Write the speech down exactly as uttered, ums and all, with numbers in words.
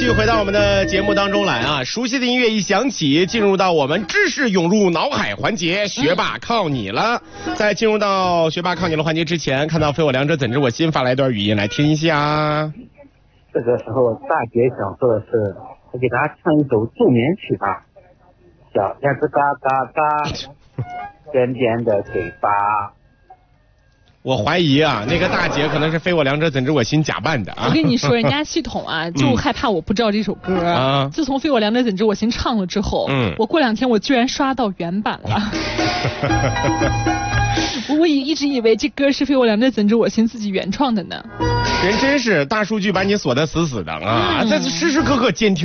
续回到我们的节目当中来啊！熟悉的音乐一响起，进入到我们知识涌入脑海环节，学霸靠你了。在进入到学霸靠你了环节之前，看到非我两者怎知我心发来一段语音来听一下。 这个时候大姐想说的是，我给大家唱一首助眠曲吧。小鸭子嘎嘎嘎，尖尖的嘴巴。 我怀疑啊，那个大姐可能是非我两者怎知我心假扮的啊！ 我跟你说，人家系统啊，就害怕我不知道这首歌。 啊、 自从非我两者怎知我心唱了之后，嗯，我过两天我居然刷到原版了。我以一直以为这歌是非我两者怎知我心自己原创的呢。 人真是大数据把你锁得死死的啊！嗯、在时时刻刻监听。